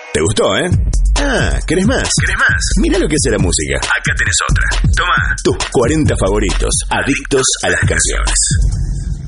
¿Te gustó, eh? Ah, ¿querés más? Mirá lo que es la música. Acá tenés otra. Tomá. Tus 40 favoritos, adictos a las canciones.